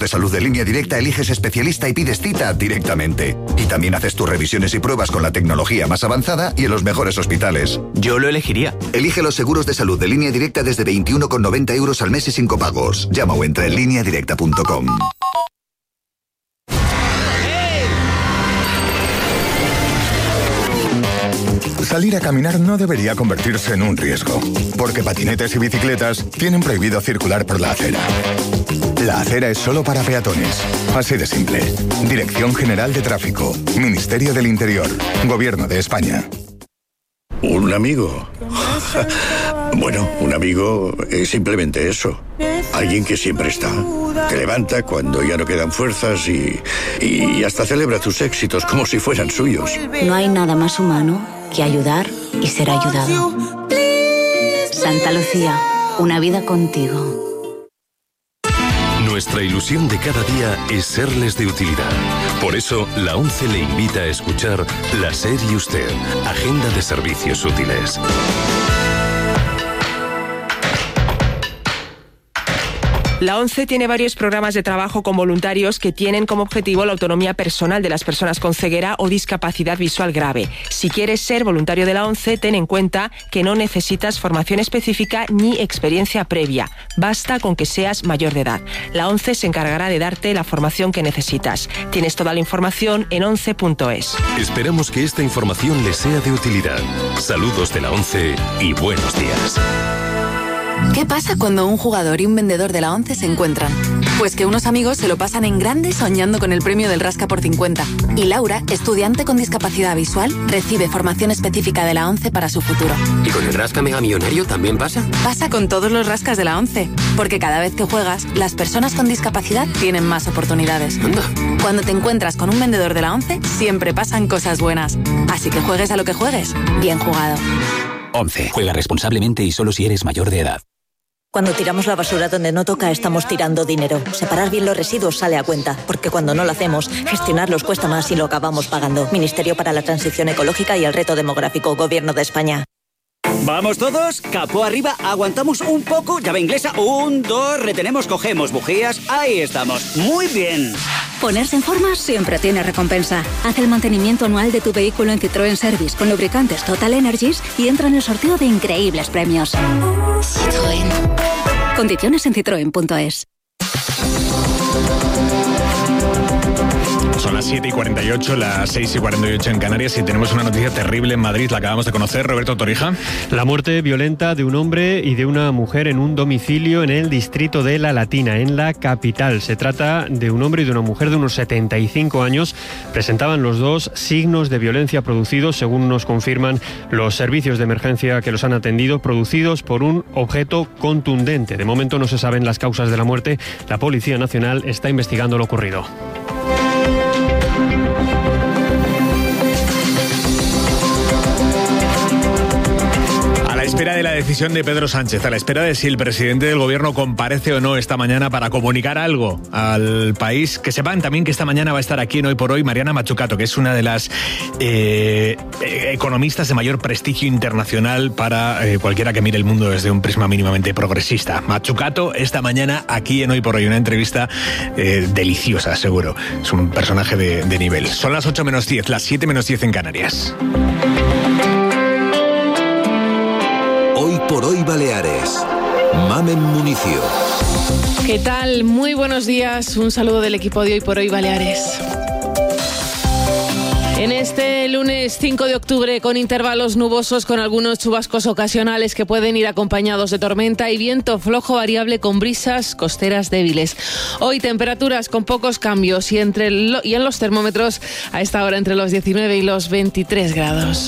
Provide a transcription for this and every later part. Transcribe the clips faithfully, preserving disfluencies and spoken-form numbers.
de salud de Línea Directa, eliges especialista y pides cita directamente. Y también haces tus revisiones y pruebas con la tecnología más avanzada y en los mejores hospitales. Yo lo elegiría. Elige los seguros de salud de Línea Directa desde veintiuno con noventa euros al mes y sin copagos. Llama o entra en línea directa punto com. Salir a caminar no debería convertirse en un riesgo, porque patinetes y bicicletas tienen prohibido circular por la acera. La acera es solo para peatones. Así de simple. Dirección General de Tráfico, Ministerio del Interior, Gobierno de España. ¿Un amigo? Bueno, un amigo es simplemente eso. Alguien que siempre está. Te levanta cuando ya no quedan fuerzas y, y hasta celebra tus éxitos como si fueran suyos. No hay nada más humano que ayudar y ser ayudado. Santa Lucía, una vida contigo. Nuestra ilusión de cada día es serles de utilidad. Por eso, la ONCE le invita a escuchar La SER y Usted, Agenda de Servicios Útiles. La ONCE tiene varios programas de trabajo con voluntarios que tienen como objetivo la autonomía personal de las personas con ceguera o discapacidad visual grave. Si quieres ser voluntario de la ONCE, ten en cuenta que no necesitas formación específica ni experiencia previa. Basta con que seas mayor de edad. La ONCE se encargará de darte la formación que necesitas. Tienes toda la información en once punto es. Esperamos que esta información les sea de utilidad. Saludos de la ONCE y buenos días. ¿Qué pasa cuando un jugador y un vendedor de la ONCE se encuentran? Pues que unos amigos se lo pasan en grande soñando con el premio del Rasca por cincuenta. Y Laura, estudiante con discapacidad visual, recibe formación específica de la ONCE para su futuro. ¿Y con el Rasca Mega Millonario también pasa? Pasa con todos los rascas de la ONCE. Porque cada vez que juegas, las personas con discapacidad tienen más oportunidades. Anda. Cuando te encuentras con un vendedor de la ONCE, siempre pasan cosas buenas. Así que juegues a lo que juegues, bien jugado. ONCE. Juega responsablemente y solo si eres mayor de edad. Cuando tiramos la basura donde no toca, estamos tirando dinero. Separar bien los residuos sale a cuenta, porque cuando no lo hacemos, gestionarlos cuesta más y lo acabamos pagando. Ministerio para la Transición Ecológica y el Reto Demográfico, Gobierno de España. ¿Vamos todos? Capó arriba, aguantamos un poco, llave inglesa, un, dos, retenemos, cogemos bujías, ahí estamos. Muy bien. Ponerse en forma siempre tiene recompensa. Haz el mantenimiento anual de tu vehículo en Citroën Service con lubricantes Total Energies y entra en el sorteo de increíbles premios. Citroën. Condiciones en citroen punto es. Son las siete y cuarenta y ocho, las seis y cuarenta y ocho en Canarias y tenemos una noticia terrible en Madrid, la acabamos de conocer. Roberto Torija. La muerte violenta de un hombre y de una mujer en un domicilio en el distrito de La Latina, en la capital. Se trata de un hombre y de una mujer de unos setenta y cinco años. Presentaban los dos signos de violencia producidos, según nos confirman los servicios de emergencia que los han atendido, producidos por un objeto contundente. De momento no se saben las causas de la muerte. La Policía Nacional está investigando lo ocurrido. A la espera de la decisión de Pedro Sánchez, a la espera de si el presidente del gobierno comparece o no esta mañana para comunicar algo al país, que sepan también que esta mañana va a estar aquí en Hoy por Hoy Mariana Mazzucato, que es una de las eh, economistas de mayor prestigio internacional para eh, cualquiera que mire el mundo desde un prisma mínimamente progresista. Mazzucato esta mañana aquí en Hoy por Hoy, una entrevista eh, deliciosa, seguro. Es un personaje de, de nivel. Son las ocho menos diez, las siete menos diez en Canarias. Hoy por Hoy Baleares. Mamen Municio. ¿Qué tal? Muy buenos días. Un saludo del equipo de Hoy por Hoy Baleares. En este lunes cinco de octubre, con intervalos nubosos, con algunos chubascos ocasionales que pueden ir acompañados de tormenta y viento flojo variable con brisas costeras débiles. Hoy temperaturas con pocos cambios y, entre lo, y en los termómetros a esta hora entre los diecinueve y los veintitrés grados.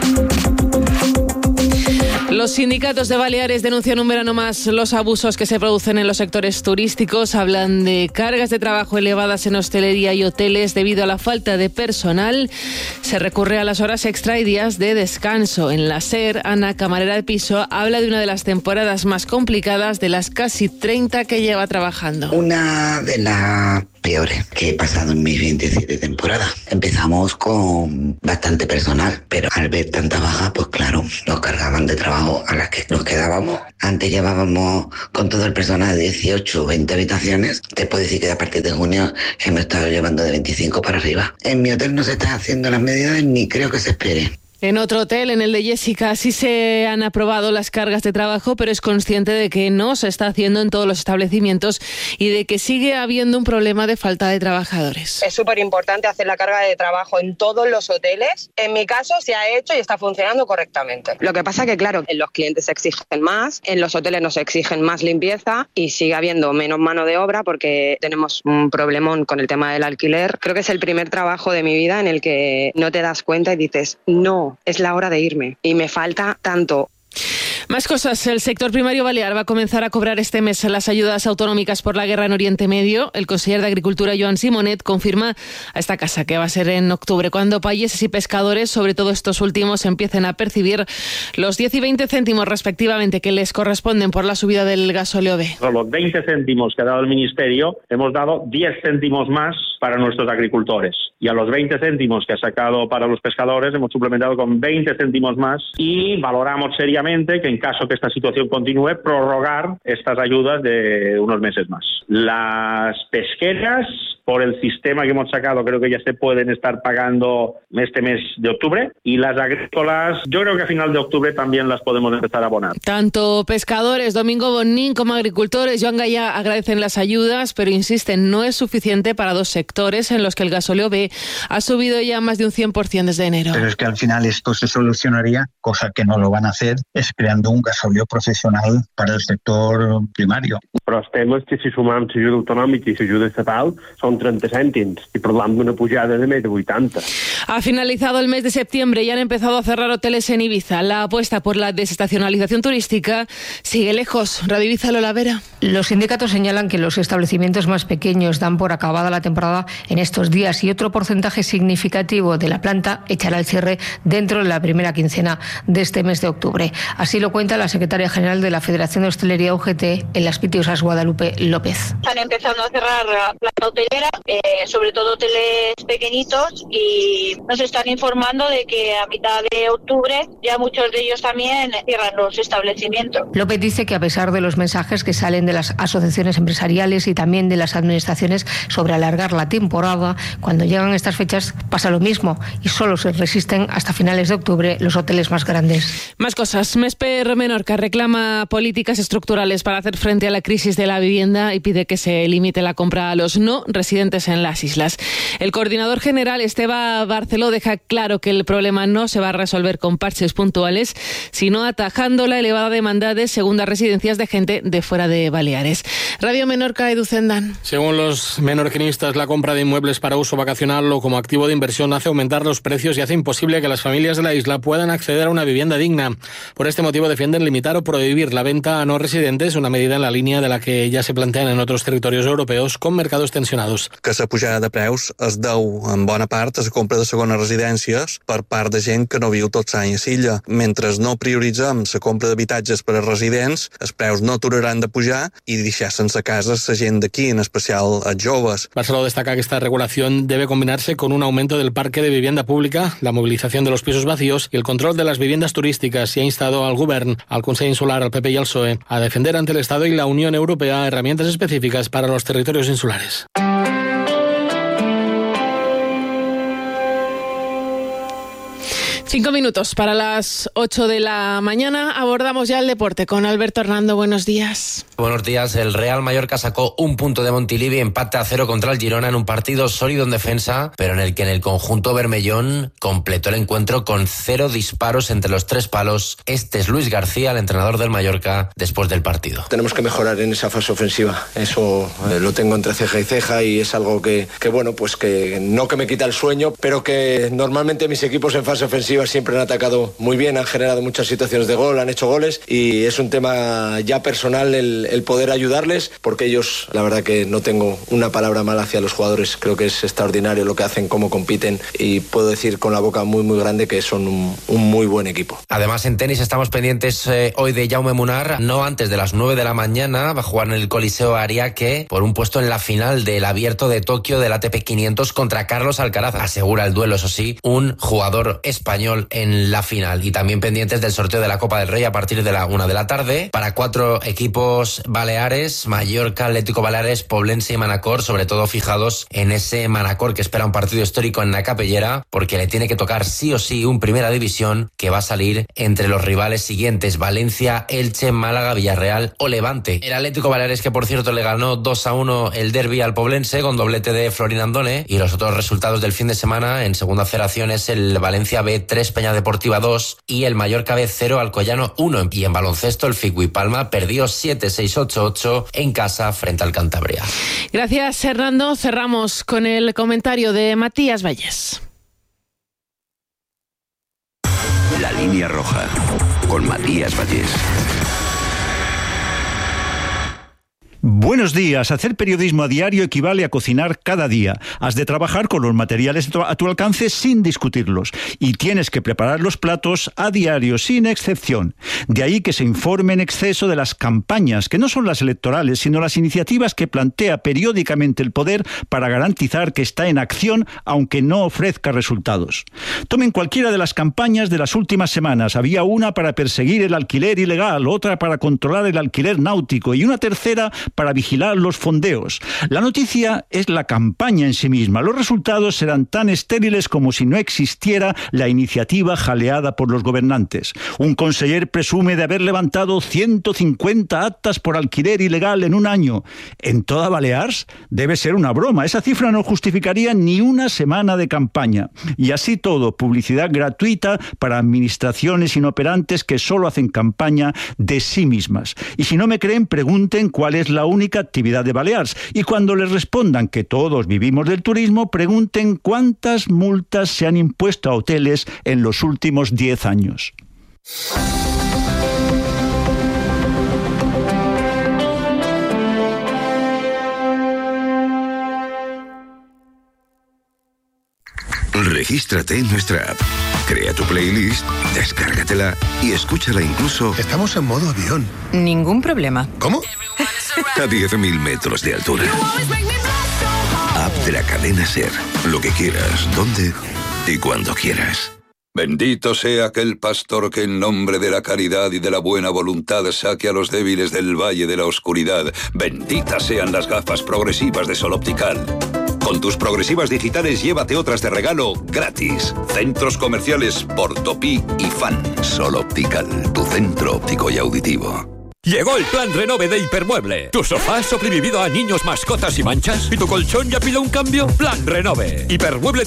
Los sindicatos de Baleares denuncian un verano más los abusos que se producen en los sectores turísticos. Hablan de cargas de trabajo elevadas en hostelería y hoteles debido a la falta de personal. Se recurre a las horas extra y días de descanso. En la SER, Ana, camarera de piso, habla de una de las temporadas más complicadas de las casi treinta que lleva trabajando. Una de las peores que he pasado en mis veintisiete temporadas. Empezamos con bastante personal, pero al ver tanta baja, pues claro, nos cargaban de trabajo a las que nos quedábamos. Antes llevábamos con todo el personal dieciocho o veinte habitaciones. Te puedo decir que a partir de junio hemos estado llevando de veinticinco para arriba. En mi hotel no se está haciendo las medidas ni creo que se espere. En otro hotel, en el de Jessica, sí se han aprobado las cargas de trabajo, pero es consciente de que no se está haciendo en todos los establecimientos y de que sigue habiendo un problema de falta de trabajadores. Es súper importante hacer la carga de trabajo en todos los hoteles. En mi caso se ha hecho y está funcionando correctamente. Lo que pasa que, claro, en los clientes se exigen más, en los hoteles nos exigen más limpieza y sigue habiendo menos mano de obra porque tenemos un problemón con el tema del alquiler. Creo que es el primer trabajo de mi vida en el que no te das cuenta y dices, no, es la hora de irme y me falta tanto. Más cosas. El sector primario balear va a comenzar a cobrar este mes las ayudas autonómicas por la guerra en Oriente Medio. El conseller de Agricultura, Joan Simonet, confirma a esta casa que va a ser en octubre, cuando payeses y pescadores, sobre todo estos últimos, empiecen a percibir los diez y veinte céntimos respectivamente que les corresponden por la subida del gasóleo B. Con los veinte céntimos que ha dado el Ministerio, hemos dado diez céntimos más para nuestros agricultores. Y a los veinte céntimos que ha sacado para los pescadores, hemos suplementado con veinte céntimos más y valoramos seriamente que en caso que esta situación continúe, prorrogar estas ayudas de unos meses más. Las pesqueras, por el sistema que hemos sacado, creo que ya se pueden estar pagando este mes de octubre, y las agrícolas, yo creo que a final de octubre también las podemos empezar a abonar. Tanto pescadores, Domingo Bonín, como agricultores, Joan Gaya, agradecen las ayudas, pero insisten, no es suficiente para dos sectores en los que el gasóleo B ha subido ya más de un cien por ciento desde enero. Pero es que al final esto se solucionaría, cosa que no lo van a hacer, es creando un gasóleo professional para el sector primario. Però els temes que si sumam l'ajuda autonòmica i l'ajuda estatal són treinta cèntims i parlam d'una pujada de més de vuitanta. Ha finalizado el mes de septiembre y han empezado a cerrar hoteles en Ibiza. La apuesta por la desestacionalización turística sigue lejos. Radio Ibiza, Lola Vera. Los sindicatos señalan que los establecimientos más pequeños dan por acabada la temporada en estos días y otro porcentaje significativo de la planta echará el cierre dentro de la primera quincena de este mes de octubre. Así lo cuenta la secretaria general de la Federación de Hostelería U G T en Las Pitiusas, Guadalupe López. Están empezando a cerrar la planta hotelera, eh, sobre todo hoteles pequeñitos, y nos están informando de que a mitad de octubre ya muchos de ellos también cierran los establecimientos. López dice que a pesar de los mensajes que salen de las asociaciones empresariales y también de las administraciones sobre alargar la temporada, cuando llegan estas fechas pasa lo mismo y solo se resisten hasta finales de octubre los hoteles más grandes. Más cosas. Mesper Menorca reclama políticas estructurales para hacer frente a la crisis de la vivienda y pide que se limite la compra a los no residentes en las islas. El coordinador general, Esteba Barceló, deja claro que el problema no se va a resolver con parches puntuales, sino atajando la elevada demanda de segundas residencias de gente de fuera de Baleares. Radio Menorca, Edu Zendan. Según los menorquinistas, la compra de inmuebles para uso vacacional o como activo de inversión hace aumentar los precios y hace imposible que las familias de la isla puedan acceder a una vivienda digna. Por este motivo defienden limitar o prohibir la venta a no residentes, una medida en la línea de la que ya se plantean en otros territorios europeos con mercados tensionados. Que la pujada de preus es deu en bona part a la compra de segones residències per part de gent que no viu tots anys a l'illa. Mentre no prioritzem la compra d'habitatges per a residents, els preus no aturaran de pujar i deixar sense cases la gent d'aquí, en especial els joves. Barceló destaca que esta regulación debe combinarse con un aumento del parque de vivienda pública, la movilización de los pisos vacíos y el control de las viviendas turísticas, y ha instado al Govern, al Consell Insular, al P P y al P S O E a defender ante el Estado y la Unión Europea herramientas específicas para los territorios insulares. Cinco minutos para las ocho de la mañana. Abordamos ya el deporte con Alberto Hernando. Buenos días. Buenos días. El Real Mallorca sacó un punto de Montilivi, empate a cero contra el Girona en un partido sólido en defensa, pero en el que en el conjunto bermellón completó el encuentro con cero disparos entre los tres palos. Este es Luis García, el entrenador del Mallorca, después del partido. Tenemos que mejorar en esa fase ofensiva. Eso eh, lo tengo entre ceja y ceja y es algo que, que, bueno, pues que no que me quita el sueño, pero que normalmente mis equipos en fase ofensiva Rivas siempre han atacado muy bien, han generado muchas situaciones de gol, han hecho goles y es un tema ya personal el, el poder ayudarles, porque ellos, la verdad que no tengo una palabra mala hacia los jugadores, creo que es extraordinario lo que hacen, cómo compiten y puedo decir con la boca muy muy grande que son un, un muy buen equipo. Además en tenis estamos pendientes eh, hoy de Jaume Munar, no antes de las nueve de la mañana, va a jugar en el Coliseo Ariake por un puesto en la final del Abierto de Tokio del A T P quinientos contra Carlos Alcaraz. Asegura el duelo, eso sí, un jugador español en la final. Y también pendientes del sorteo de la Copa del Rey a partir de la una de la tarde para cuatro equipos baleares, Mallorca, Atlético Baleares, Poblense y Manacor, sobre todo fijados en ese Manacor que espera un partido histórico en la Capellera porque le tiene que tocar sí o sí un Primera División que va a salir entre los rivales siguientes: Valencia, Elche, Málaga, Villarreal o Levante. El Atlético Baleares, que por cierto le ganó dos a uno el derbi al Poblense con doblete de Florin Andone. Y los otros resultados del fin de semana en segunda federación es el Valencia B tres, Peña Deportiva dos y el Mallorca B cero, Alcoyano uno. Y en baloncesto el Figui Palma perdió siete seis ocho ocho en casa frente al Cantabria. Gracias, Hernando. Cerramos con el comentario de Matías Valles. La línea roja con Matías Valles. Buenos días. Hacer periodismo a diario equivale a cocinar cada día. Has de trabajar con los materiales a tu alcance sin discutirlos. Y tienes que preparar los platos a diario, sin excepción. De ahí que se informe en exceso de las campañas, que no son las electorales, sino las iniciativas que plantea periódicamente el poder para garantizar que está en acción, aunque no ofrezca resultados. Tomen cualquiera de las campañas de las últimas semanas. Había una para perseguir el alquiler ilegal, otra para controlar el alquiler náutico y una tercera para vigilar los fondeos. La noticia es la campaña en sí misma. Los resultados serán tan estériles como si no existiera la iniciativa jaleada por los gobernantes. Un conseller presume de haber levantado ciento cincuenta actas por alquiler ilegal en un año. ¿En toda Balears? Debe ser una broma. Esa cifra no justificaría ni una semana de campaña. Y así todo, publicidad gratuita para administraciones inoperantes que solo hacen campaña de sí mismas. Y si no me creen, pregunten cuál es la única actividad de Balears. Y cuando les respondan que todos vivimos del turismo, pregunten cuántas multas se han impuesto a hoteles en los últimos diez años. Regístrate en nuestra app, crea tu playlist, descárgatela y escúchala incluso... Estamos en modo avión. Ningún problema. ¿Cómo? A diez mil metros de altura. App de la cadena SER. Lo que quieras, donde y cuando quieras. Bendito sea aquel pastor que en nombre de la caridad y de la buena voluntad saque a los débiles del valle de la oscuridad. Benditas sean las gafas progresivas de Sol Optical. Con tus progresivas digitales llévate otras de regalo gratis. Centros comerciales Portopí y Fan. Sol Optical, tu centro óptico y auditivo. Llegó el plan Renove de Hipermueble. ¿Tu sofá ha sobrevivido a niños, mascotas y manchas? ¿Y tu colchón ya pide un cambio? Plan Renove. Hipermueble